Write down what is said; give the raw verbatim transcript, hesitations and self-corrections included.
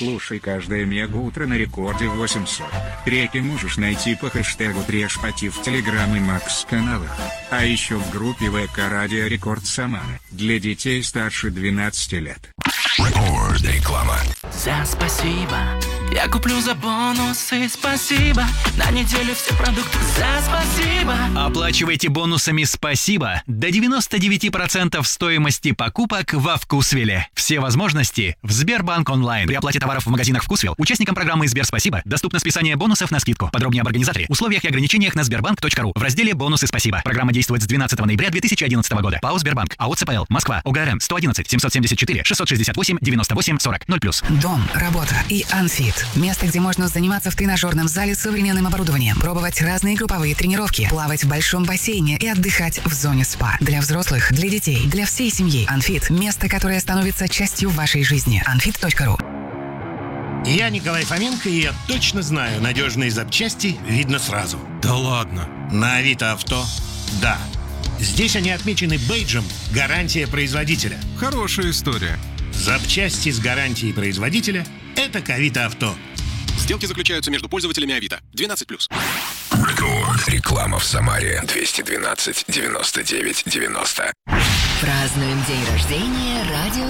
Слушай каждое мега-утро на рекорде в восемь сорок. Треки можешь найти по хэштегу Трешпати в Телеграм и Макс каналах. А еще в группе ВК Радио Рекорд Самара для детей старше двенадцати лет. Рекорд. Реклама. За спасибо. Я куплю за бонусы, спасибо. На неделю все продукты за спасибо. Оплачивайте бонусами «Спасибо» до девяносто девять процентов стоимости покупок во Вкусвилле. Все возможности в Сбербанк онлайн. При оплате товаров в магазинах Вкусвилл участникам программы Сбер Спасибо доступно списание бонусов на скидку. Подробнее об организаторе, условиях и ограничениях на сбербанк точка ру в разделе «Бонусы Спасибо». Программа действует с двенадцатого ноября две тысячи одиннадцатого года. ПАО «Сбербанк». АО ЦПЛ. Москва. ОГРН сто одиннадцать семьсот семьдесят четыре шестьсот шестьдесят восемь девяносто восемь сорок ноль плюс. Дом, работа и Анфит. Место, где можно заниматься в тренажерном зале современным оборудованием, пробовать разные групповые тренировки, плавать в большом бассейне и отдыхать в зоне спа. Для взрослых, для детей, для всей семьи. Анфит – место, которое становится частью вашей жизни. анфит точка ру. Я Николай Фоменко, и я точно знаю, надежные запчасти видно сразу. Да ладно. На Авито Авто – да. Здесь они отмечены бейджем «Гарантия производителя». Хорошая история. Запчасти с гарантией производителя – это к Авито Авто. Сделки заключаются между пользователями Авито. двенадцать плюс. Рекорд. Реклама в Самаре. двести двенадцать девяносто девять девяносто. Празднуем день рождения радио